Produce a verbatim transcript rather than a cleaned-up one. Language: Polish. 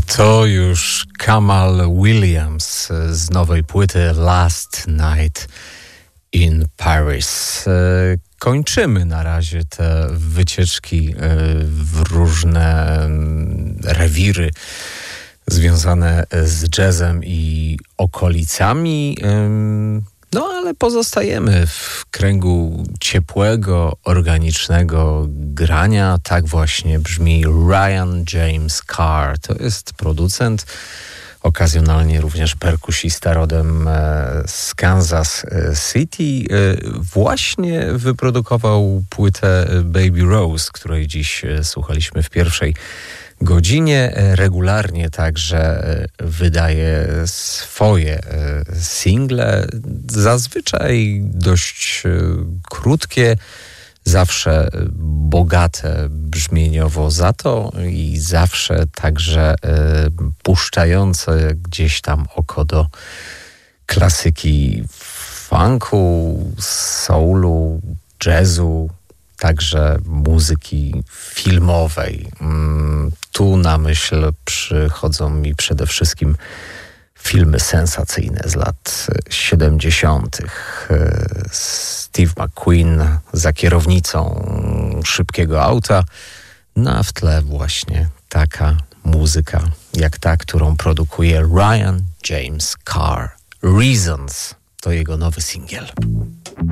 To już Kamal Williams z nowej płyty Last Night in Paris. Kończymy na razie te wycieczki w różne rewiry związane z jazzem i okolicami. No ale pozostajemy w kręgu ciepłego, organicznego grania. Tak właśnie brzmi Ryan James Carr. To jest producent, okazjonalnie również perkusista rodem z Kansas City. Właśnie wyprodukował płytę Baby Rose, której dziś słuchaliśmy w pierwszej godzinie. Regularnie także wydaje swoje single, zazwyczaj dość krótkie, zawsze bogate brzmieniowo za to i zawsze także puszczające gdzieś tam oko do klasyki funku, soulu, jazzu, także muzyki filmowej. Tu na myśl przychodzą mi przede wszystkim filmy sensacyjne z lat siedemdziesiątych. Steve McQueen za kierownicą szybkiego auta, no a w tle właśnie taka muzyka jak ta, którą produkuje Ryan James Carr. Reasons to jego nowy singiel.